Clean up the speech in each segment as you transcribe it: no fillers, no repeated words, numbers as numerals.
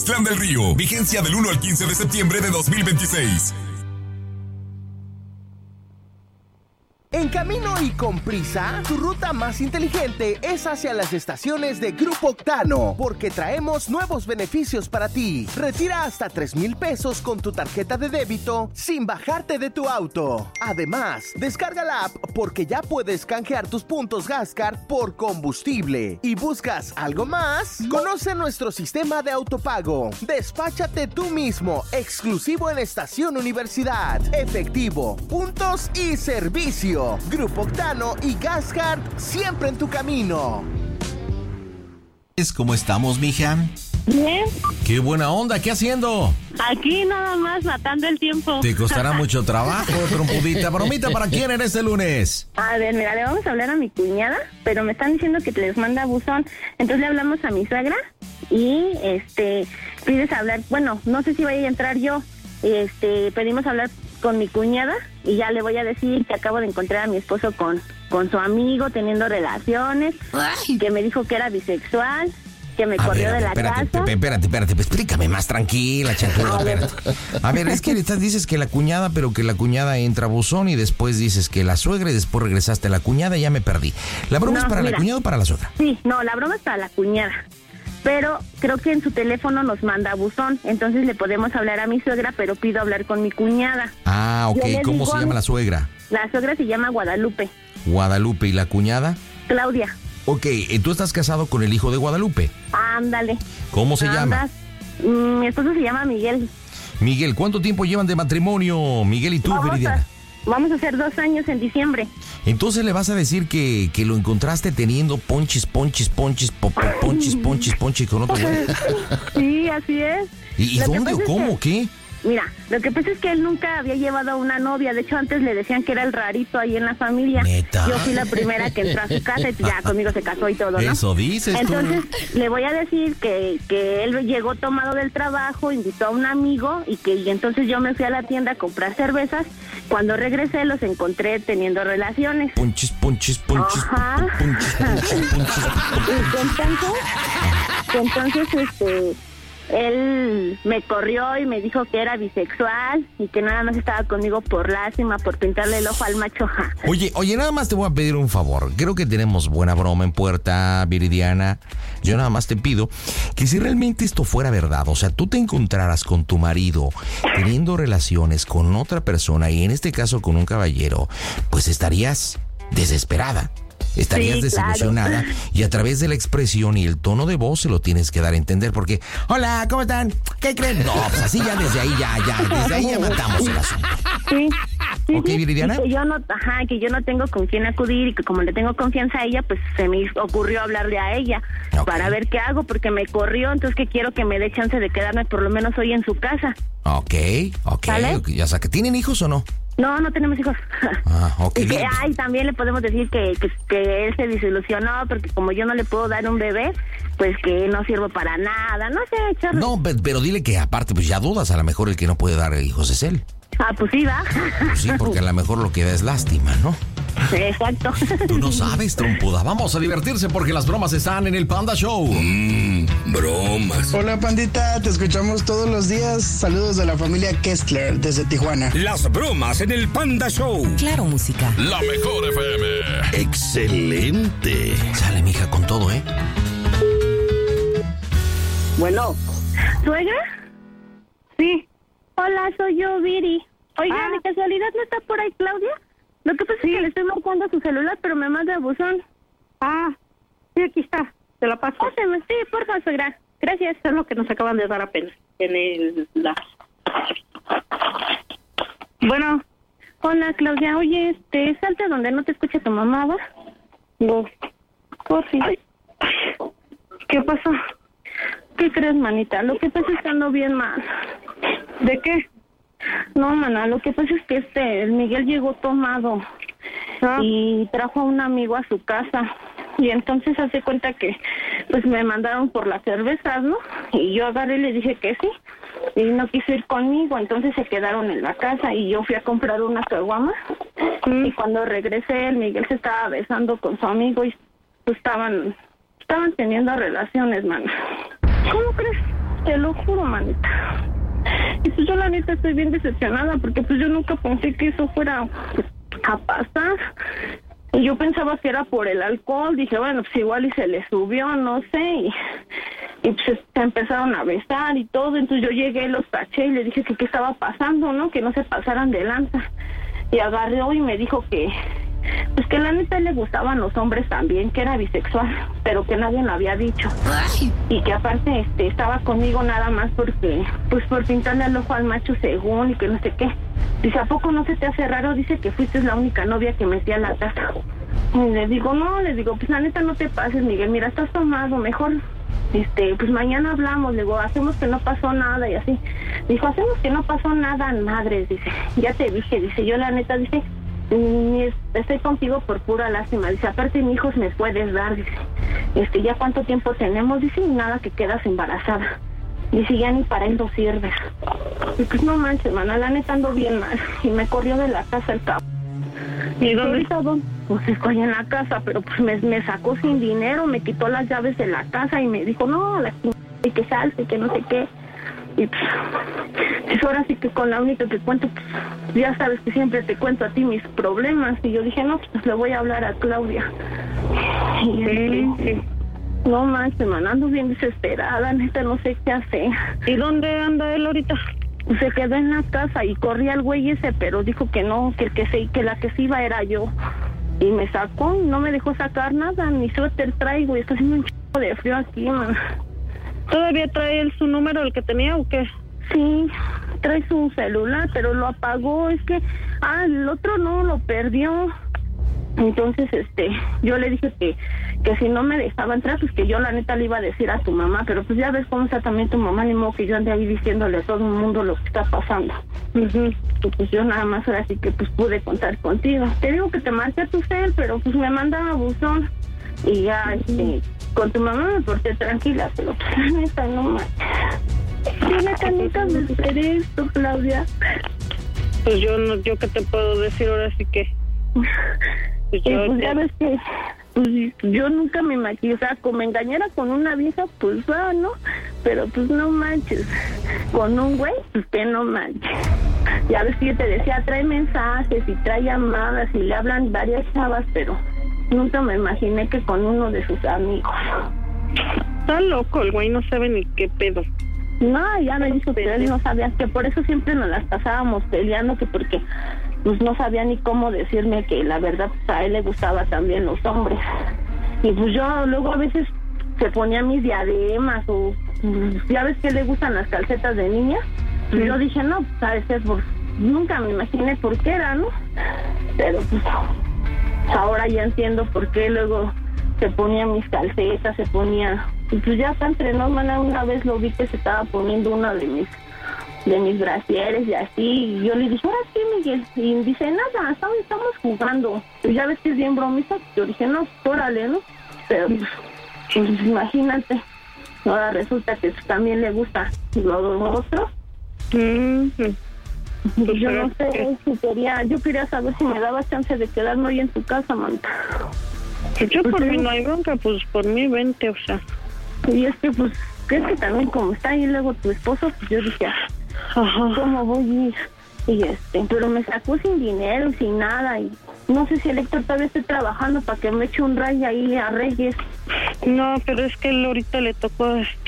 Plan del Río, vigencia del 1 al 15 de septiembre de 2026. En camino y con prisa, tu ruta más inteligente es hacia las estaciones de Grupo Octano, porque traemos nuevos beneficios para ti. Retira hasta 3,000 pesos con tu tarjeta de débito sin bajarte de tu auto. Además, descarga la app porque ya puedes canjear tus puntos Gascard por combustible. ¿Y buscas algo más? Conoce nuestro sistema de autopago. Despáchate tú mismo, exclusivo en Estación Universidad. Efectivo, puntos y servicio. Grupo Octano y Gascard, siempre en tu camino. ¿Cómo estamos, mija? Bien. ¡Qué buena onda! ¿Qué haciendo? Aquí nada más matando el tiempo. Te costará mucho trabajo, trompudita. Bromita, ¿para quién en este lunes? A ver, mira, le vamos a hablar a mi cuñada, pero me están diciendo que les manda buzón. Entonces le hablamos a mi suegra y pides hablar. Bueno, no sé si vaya a entrar yo. Pedimos hablar con mi cuñada y ya le voy a decir que acabo de encontrar a mi esposo con su amigo teniendo relaciones. Ay. Que me dijo que era bisexual, que me corrió de la casa. Espérate, explícame más tranquila, chancluda, espérate. A ver, es que dices que la cuñada, pero que la cuñada entra a buzón y después dices que la suegra y después regresaste a la cuñada y ya me perdí. ¿La broma es para la cuñada o para la suegra? Sí, no, la broma es para la cuñada. Pero creo que en su teléfono nos manda buzón, entonces le podemos hablar a mi suegra, pero pido hablar con mi cuñada. Ah, ok. ¿Cómo se llama la suegra? La suegra se llama Guadalupe. Guadalupe. ¿Y la cuñada? Claudia. Ok, ¿tú estás casado con el hijo de Guadalupe? Ándale. ¿Cómo se llama? Mi esposo se llama Miguel. Miguel, ¿cuánto tiempo llevan de matrimonio, Miguel y tú, Viridiana? Vamos a hacer 2 años en diciembre. Entonces le vas a decir que lo encontraste teniendo ponches con otro güey. Sí, así es. ¿Y dónde o cómo? ¿Qué? Mira, lo que pasa es que él nunca había llevado a una novia. De hecho, antes le decían que era el rarito ahí en la familia. ¿Neta? Yo fui la primera que entró a su casa y ya conmigo se casó y todo, ¿no? Eso dices tú. Entonces, le voy a decir que él llegó tomado del trabajo, invitó a un amigo y entonces yo me fui a la tienda a comprar cervezas. Cuando regresé, los encontré teniendo relaciones. Ponches. Ajá. Entonces, él me corrió y me dijo que era bisexual y que nada más estaba conmigo por lástima, por pintarle el ojo al macho. Oye, nada más te voy a pedir un favor. Creo que tenemos buena broma en puerta, Viridiana. Yo nada más te pido que si realmente esto fuera verdad, o sea, tú te encontraras con tu marido teniendo relaciones con otra persona y en este caso con un caballero, pues estarías desesperada. Estarías desilusionada, claro. Y a través de la expresión y el tono de voz se lo tienes que dar a entender porque, hola, ¿cómo están? ¿Qué creen? No, pues así ya desde ahí ya matamos el asunto. Sí. ¿Ok, Viridiana? Que yo no tengo con quién acudir y que como le tengo confianza a ella, pues se me ocurrió hablarle a ella para ver qué hago porque me corrió, entonces que quiero que me dé chance de quedarme por lo menos hoy en su casa. Ok. ¿Vale? Ya sea, ¿tienen hijos o no? No tenemos hijos. Ah, ok. Y también le podemos decir que él se desilusionó porque como yo no le puedo dar un bebé, pues que no sirvo para nada, no sé, Charlie. No, pero dile que aparte, pues ya dudas, a lo mejor el que no puede dar hijos es él. Ah, pues sí, va. Pues sí, porque a lo mejor lo que da es lástima, ¿no? Exacto. Tú no sabes, trompuda. Vamos a divertirse porque las bromas están en el Panda Show. Bromas. Hola, pandita. Te escuchamos todos los días. Saludos de la familia Kessler desde Tijuana. Las bromas en el Panda Show. Claro, música. La mejor FM. Excelente. Sale, mija, con todo, ¿eh? Bueno. ¿Suegra? Sí. Hola, soy yo, Viri. Oiga, ¿de casualidad no está por ahí Claudia? Lo que pasa es que le estoy marcando a su celular, pero me manda a buzón. Sí, aquí está. Te la paso. Sí, por favor, suegra. Gracias. Es lo que nos acaban de dar apenas. Bueno. Hola, Claudia. Oye, salte donde no te escuche tu mamá, ¿va? No. Por fin. ¿Qué pasó? ¿Qué crees, manita? Lo que pasa es que ando bien mal. ¿De qué? No, mana, lo que pasa es que el Miguel llegó tomado y trajo a un amigo a su casa y entonces hace cuenta que pues me mandaron por las cervezas, ¿no? Y yo agarré y le dije que sí y no quiso ir conmigo, entonces se quedaron en la casa y yo fui a comprar una caguama y cuando regresé el Miguel se estaba besando con su amigo y pues estaban teniendo relaciones, mana. ¿Cómo crees? te lo juro, manita. Y pues yo la neta estoy bien decepcionada porque pues yo nunca pensé que eso fuera pues, a pasar. Y yo pensaba que era por el alcohol. Dije, bueno, pues igual y se le subió, no sé. Y pues se empezaron a besar y todo. Entonces yo llegué, los taché y le dije que qué estaba pasando, ¿no? Que no se pasaran de lanza. Y agarró y me dijo que pues que la neta le gustaban los hombres también, que era bisexual, pero que nadie lo había dicho. Y que aparte estaba conmigo nada más porque, pues por pintarle el ojo al macho según y que no sé qué. Dice, ¿a poco no se te hace raro? Dice que fuiste la única novia que metí a la casa. Y le digo, no, pues la neta no te pases, Miguel, mira, estás tomado, mejor, pues mañana hablamos. Le digo, hacemos que no pasó nada y así. Dijo, hacemos que no pasó nada, madres, dice, ya te dije, dice, yo la neta, dice, estoy contigo por pura lástima, dice, aparte mi hijos me puedes dar, dice, ya cuánto tiempo tenemos, dice, y nada que quedas embarazada. Dice, ya ni para eso sirves. Y pues no manches, hermana, la neta ando bien mal. Y me corrió de la casa el cabo. ¿Y dónde está? Pues estoy en la casa, pero pues me sacó sin dinero, me quitó las llaves de la casa y me dijo, no, y que salte, que no sé qué. Y pues ahora sí que con la única que cuento, pues ya sabes que siempre te cuento a ti mis problemas. Y yo dije, no, pues le voy a hablar a Claudia. Y no más, hermana, ando bien desesperada, neta, no sé qué hacer. ¿Y dónde anda él ahorita? Se quedó en la casa y corría el güey ese, pero dijo que no, que la que se iba era yo. Y me sacó, no me dejó sacar nada, ni suéter traigo, y está haciendo un chico de frío aquí, man. ¿Todavía trae él su número, el que tenía, o qué? Sí, trae su celular, pero lo apagó, es que, el otro no, lo perdió. Entonces, yo le dije que si no me dejaba entrar, pues que yo la neta le iba a decir a tu mamá, pero pues ya ves cómo está también tu mamá, ni modo que yo ande ahí diciéndole a todo el mundo lo que está pasando. Y pues yo nada más ahora sí que pues pude contar contigo. Te digo que te marqué a tu cel, pero pues me mandaba buzón. Y ya, con tu mamá me porté tranquila, pero pues la neta no más. Yo neta nunca me esperé esto, Claudia. Pues yo qué te puedo decir ahora sí que... Pues ya ves que pues, yo nunca me imaginé, o sea, como me engañara con una vieja, pues va, ¿no? Pero pues no manches, con un güey, pues que no manches. Ya ves que yo te decía, trae mensajes y trae llamadas y le hablan varias chavas, pero nunca me imaginé que con uno de sus amigos. Está loco el güey, no sabe ni qué pedo. No, ya me dijo que él no sabía, que por eso siempre nos las pasábamos peleando, que porque pues no sabía ni cómo decirme que la verdad pues, a él le gustaba también los hombres. Y pues yo luego a veces se ponía mis diademas o ya ves que le gustan las calcetas de niña. Y yo dije, no, pues a veces pues, nunca me imaginé por qué era, ¿no? Pero pues ahora ya entiendo por qué luego se ponía mis calcetas, se ponía... Y pues ya está entre nos, una vez lo vi que se estaba poniendo una de mis brasieres y así, y yo le dije, ahora sí, Miguel, y dice, nada, estamos jugando, y ya ves que es bien bromista, yo dije, no, órale, ¿no? Pero pues imagínate, ahora resulta que también le gusta lo otro. Pues yo no sé si yo quería saber si me daba chance de quedarme hoy en tu casa, Manta. Yo por mí no hay bronca, pues por mí vente, o sea. Y es que pues, es que también como está ahí luego tu esposo, pues yo dije, ¿cómo voy a ir? Y pero me sacó sin dinero, sin nada, y no sé si el Héctor todavía esté trabajando para que me eche un rayo ahí a Reyes. No, pero es que él ahorita le tocó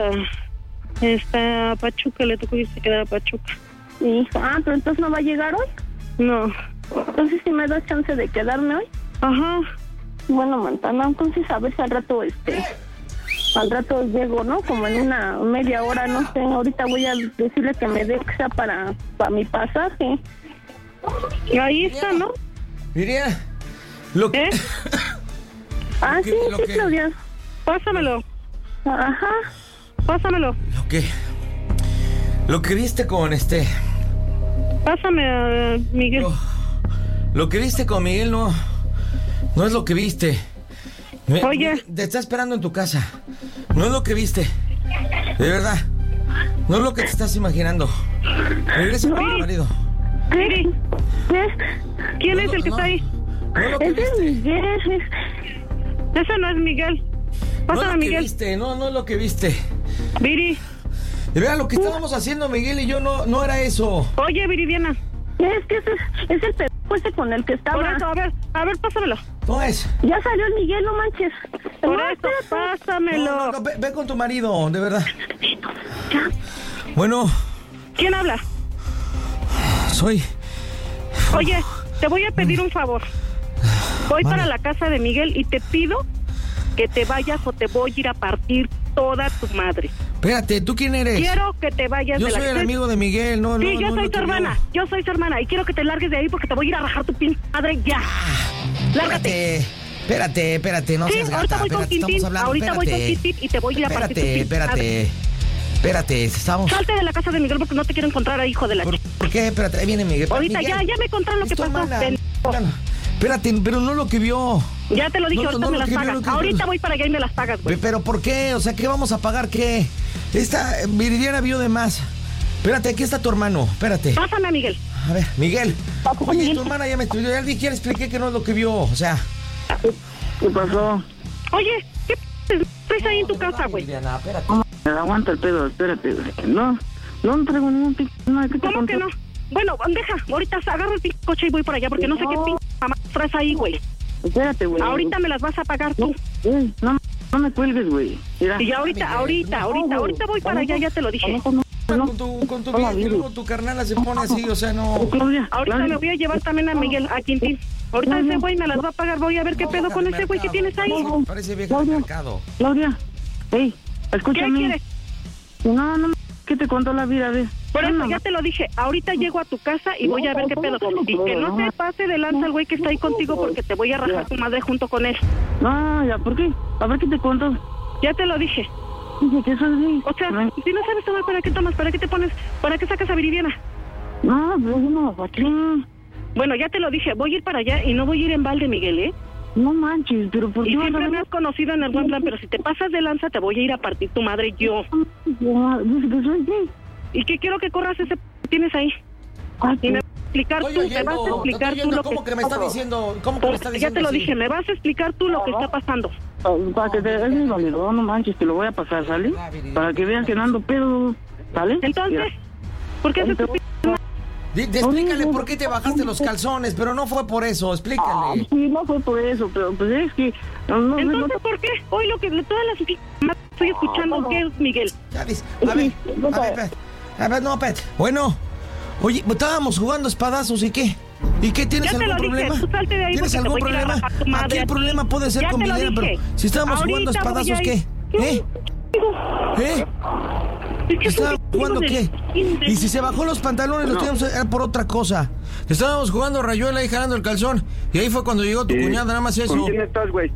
hasta Pachuca, le tocó irse a quedar a Pachuca. Y dijo, pero entonces no va a llegar hoy. No. Entonces si me da chance de quedarme hoy. Ajá. Bueno, Montana, entonces a ver si al rato llego, ¿no? Como en una media hora, no sé. Ahorita voy a decirle que me dé que sea para mi pasaje. Ahí está, ¿no? Miriam, lo que... sí, Claudia. Pásamelo. Ajá. Pásamelo. Lo que viste con Pásame a Miguel. Lo que viste con Miguel no es lo que viste. Oye. Te está esperando en tu casa. No es lo que viste. De verdad. No es lo que te estás imaginando. Regresa con tu marido. ¿Qué? ¿Quién es el que está ahí? Ese es Miguel. Ese no es Miguel. Pásame a Miguel. No es lo que viste. Viri. De verdad, lo que estábamos haciendo Miguel y yo no era eso. Oye, Viridiana. Es que ese es el pedazo ese con el que estaba. Por eso, a ver, pásamelo. No es. Ya salió el Miguel, no manches. Por No, eso, espérate. pásamelo. No, ve con tu marido, de verdad. Ya. Bueno, ¿Quién habla? soy... Oye, te voy a pedir un favor. Voy Vale. para la casa de Miguel y te pido que te vayas o te voy a ir a partir toda tu madre. Espérate, ¿tú quién eres? Quiero que te vayas Yo de la soy el casa. amigo de Miguel, no, Sí, no, yo no, soy no tu hermana. Yo soy tu hermana y quiero que te largues de ahí porque te voy a ir a rajar tu pinche madre ya. Lárgate. Espérate, no Sí, seas ahorita gata, voy con espérate, estamos Quintín. hablando, Ahorita voy con espérate. Quintín y te voy a ir a partir tu pinche madre. Espérate, estamos... Salte de la casa de Miguel porque no te quiero encontrar ahí, hijo de la ¿Por qué? Espérate, ahí viene Miguel. Ahorita Miguel, ya me contaron lo es que tu pasó. hermana. pendejo. Espérate, pero no lo que vio. Ya te lo dije, No, ahorita no, me lo las que vio, pagas. lo que- Ahorita voy para allá y me las pagas, güey. ¿Pero por qué? O sea, ¿qué vamos a pagar? ¿Qué? Esta Viridiana vio de más. Espérate, aquí está tu hermano. Espérate. Pásame a Miguel. A ver, Miguel. Oye, Miguel. tu hermana ya me estudió. Ya le expliqué que no es lo que vio. O sea... ¿Qué pasó? Oye, ¿qué traes ahí en tu casa, güey? Viridiana, espérate. Aguanta el pedo, espérate, güey. No traigo ningún ¿qué te ¿Cómo contó? que no? Bueno, deja, ahorita agarro el pinche coche y voy por allá porque no sé qué pinche mamá traes ahí, güey. Espérate, güey. Ahorita me las vas a pagar tú. No me cuelgues, güey. Mira. Y ya ahorita voy para allá, ya te lo dije. Con tu carnala se pone así, o sea, no... Claudia, Ahorita me voy a llevar también a Miguel, a Quintín. Ahorita ese güey me las va a pagar, voy a ver qué pedo con ese güey que tienes ahí. Parece vieja de mercado. Claudia, hey, ¿Qué escúchame. quieres? No, ¿qué te contó la vida? A ver. Por eso No, ya te lo dije, ahorita llego a tu casa y voy a ver qué pedo. Y que no se pase de lanza el güey que está ahí contigo porque te voy a rajar tu madre junto con él. No, ya, ¿por qué? A ver qué te contó. Ya te lo dije. Dije que eso es gay. O sea, si no sabes tomar, ¿para qué tomas? ¿Para qué te pones? ¿Para qué sacas a Viridiana? No, pero no, ¿para qué? Bueno, ya te lo dije, voy a ir para allá y no voy a ir en balde, Miguel, ¿eh? No manches, pero ¿por qué Y vas a siempre me ver? has conocido en el buen plan, pero si te pasas de lanza te voy a ir a partir tu madre yo. Dice que soy gay. ¿Y qué quiero que corras ese que tienes ahí? Ay, Y me vas a explicar tú, te vas a explicar tú lo ¿Cómo que me está diciendo? ¿Cómo que me está Ya diciendo te lo así? dije, me vas a explicar tú lo que está pasando. para que te es mi valedor, no manches, te lo voy a pasar, ¿sale? Para que vean que no ando pedo, ¿sale? Entonces, Mira. ¿por qué haces tu p... Explícale por qué te bajaste los calzones, pero no fue por eso, explícale. Sí, no fue por eso, pero pues es que... No, Entonces, ¿por qué? Hoy lo que todas las estoy escuchando, ¿qué es, Miguel? Ya ves, a ver, no, espérate. Bueno, oye, estábamos jugando espadazos, ¿y qué? ¿Y qué? ¿Tienes Ya te algún lo dije, problema? tú salte de ahí ¿Tienes porque te algún voy a ir a problema? rajar tu madre Aquí a el ti. problema puede ser Ya con te lo Viridiana, pero dije. si estábamos Ahorita jugando voy espadazos, a ¿qué? ir. ¿Estábamos jugando qué? Y si se bajó los pantalones, los teníamos era por otra cosa. Estábamos jugando rayuela y jalando el calzón. Y ahí fue cuando llegó tu cuñada, nada más eso. ¿Con quién estás, güey?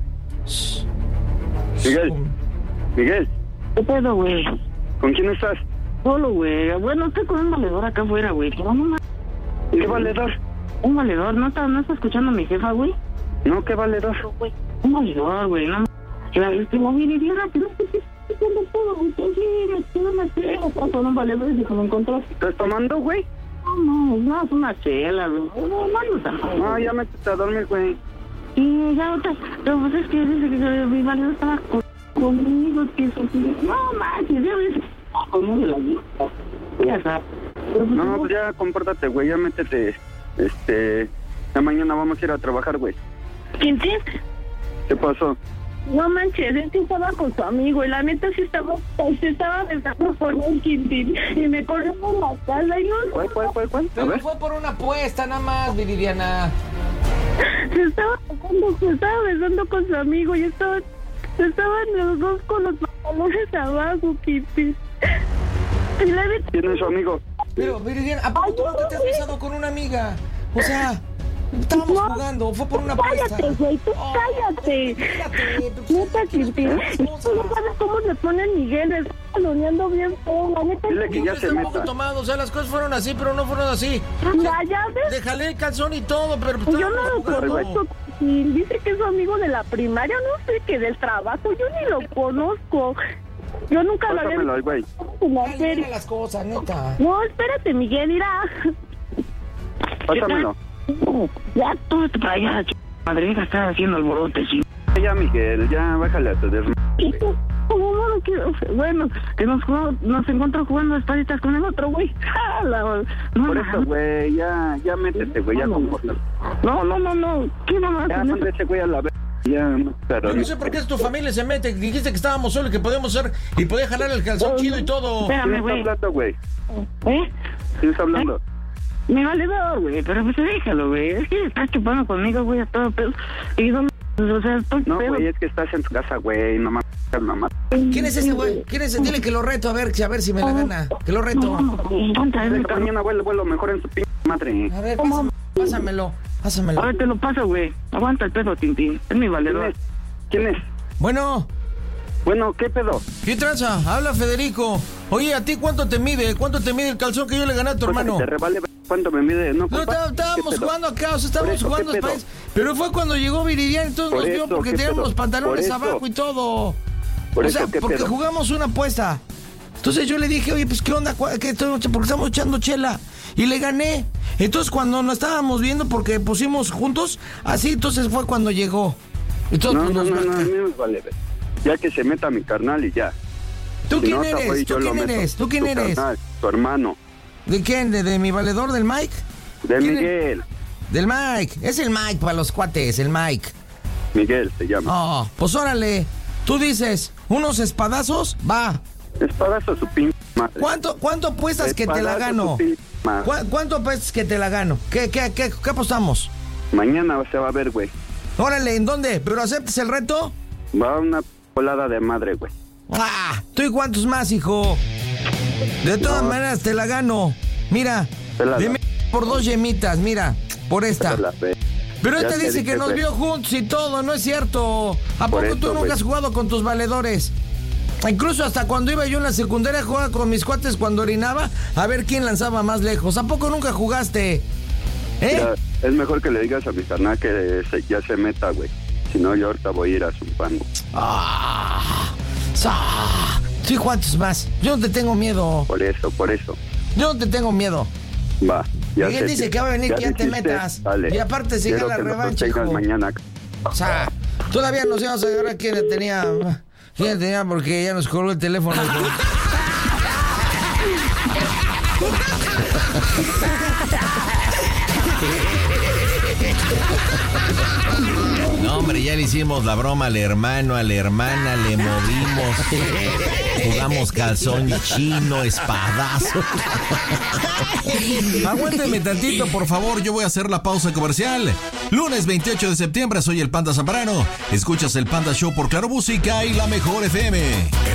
Miguel, ¿Qué pedo, güey? ¿con quién estás? Solo, güey. Bueno, estoy con un valedor acá afuera, güey. Pero no mames. ¿Qué valedor? Un valedor, ¿no está escuchando a mi jefa, güey? No, ¿qué valedor? Un valedor, güey, no mames. La Viridiana, pero es que cuando todo, güey, pues sí, me quedo una chela, con un valedor y se me encontró. ¿Estás tomando, güey? No, es una chela, güey. No, ya métete a dormir, güey. Sí, ya otra. Pero pues es que dice que mi valedor estaba conmigo, que eso, no manches, ya ves, como de la vida. Ya sabes. No, pues ya compórtate, güey, ya métete. Ya mañana vamos a ir a trabajar, güey. Quintín, ¿Qué pasó? no manches, es que estaba con su amigo y la neta se estaba besando por un Quintín y me corrió por la casa y no ¿Cuál? A Pero ver. fue por una apuesta nada más, Viridiana. se estaba besando con su amigo y estaban los dos con los pantalones abajo, Quintín. Y la neta, ¿Quién es su amigo? Pero, Viridiana, ¿a poco tú nunca te has besado con una amiga? O sea, estábamos jugando, fue por una apuesta. cállate, güey, tú cállate. Neta, Quintín, tú no sabes cómo se pone Miguel, me está caloneando bien feo, la neta. Dile que ya se Estamos meta. tomados, o sea, las cosas fueron así, pero no fueron así. Ya ves, Déjale el calzón y todo, pero... yo no lo conozco. Y dice que es su amigo de la primaria, no sé, que del trabajo, yo ni lo conozco. Yo nunca lo Pásamelo, había güey. visto en la Dale feria. las cosas, neta. No, espérate, Miguel, mira. Pásamelo. Ya, todo para allá, madre, deja estar haciendo alborotes, sí. Ya, Miguel, ya bájale a tu desmadre. ¿Y tú? ¿Cómo no lo bueno, que nos encontró jugando espaditas con el otro, güey. Por eso, güey, ya métete, güey, ya compórtate. No, ¿qué mamá? Ya, manda ese güey a la vez. Ya, pero Yo no sé por qué tu familia se mete. Dijiste que estábamos solos, que podíamos ser y podía jalar el calzón chido y todo. Espérame, güey. ¿Quién está hablando, güey? ¿Quién está hablando? Mi valedor, güey, pero pues déjalo, güey. Es que estás chupando conmigo, güey, a todo pedo. Y no, o sea, estoy No, pedo. güey, es que estás en tu casa, güey, no mames, mamá. ¿Quién es ese güey? ¿Quién es ese? Dile que lo reto, a ver si me la gana. Que lo reto. Mañana vuelo mejor en su pinche madre. A ver, pásamelo. Ahora te lo paso, güey. Aguanta el pedo, Tintín. Es mi valedor. ¿Quién es? Bueno, ¿Qué pedo? ¿qué tranza? Habla Federico. Oye, ¿a ti cuánto te mide? ¿Cuánto te mide el calzón que yo le gané a tu hermano? Te revale cuánto me mide, ¿no? No, estábamos jugando acá, o sea, estábamos jugando ¿qué pedo? país. Pero fue cuando llegó Viridiana, entonces nos vio porque teníamos los pantalones abajo y todo. Por O eso, sea, ¿qué porque pedo? jugamos una apuesta. Entonces yo le dije, oye, pues, ¿qué onda? Porque estamos echando chela. Y le gané. Entonces, cuando nos estábamos viendo, porque pusimos juntos, así, entonces fue cuando llegó. Entonces, No, pues, a mí me vale, güey. Ya que se meta mi carnal y ya. ¿Tú Si quién no, eres? güey, ¿Tú yo lo quién meto. eres? ¿Tú quién Tu eres? carnal, tu hermano. ¿De quién? ¿De mi valedor, del Mike? De ¿Quién Miguel. Del Mike. Es el Mike para los cuates, el Mike. Miguel se llama. Oh, pues órale. Tú dices, ¿unos espadazos? Va. Espadazo su pinche madre. ¿Cuánto apuestas que te la Espadazo gano? su pinche madre. ¿Cuánto apuestas que te la gano? ¿Qué apostamos? Mañana se va a ver, güey. Órale, ¿en dónde? ¿Pero aceptas el reto? Va una colada de madre, güey. ¡Ah! ¿Tú y cuántos más, hijo? De todas maneras te la gano. Mira, dime por 2 yemitas, mira, por esta. Pero Ya esta te dice dije, que nos güey. vio juntos y todo, no es cierto. ¿A Por poco eso, tú nunca güey. has jugado con tus valedores? Incluso hasta cuando iba yo en la secundaria jugaba con mis cuates cuando orinaba a ver quién lanzaba más lejos. ¿A poco nunca jugaste? Mira, es mejor que le digas a mi carnal que ya se meta, güey. Si no, yo ahorita voy a ir a Zumpango. Sí, ¿cuántos más? Yo no te tengo miedo. Por eso. Yo no te tengo miedo. Va. Ya Miguel sé dice que- que va a venir, que ya te dijiste, metas. dale. Y aparte sigue Quiero la que lo revancha, sostengas hijo. mañana. O sea, todavía nos íbamos a agarrar quién tenía. ¿Quién tenía? Porque ya nos colgó el teléfono. hijo. No, hombre, ya le hicimos la broma al hermano, a la hermana, le movimos. Jugamos calzón chino, espadazo. Aguánteme tantito, por favor, yo voy a hacer la pausa comercial. Lunes 28 de septiembre, soy el Panda Zambrano. Escuchas el Panda Show por Claro Música y La Mejor FM.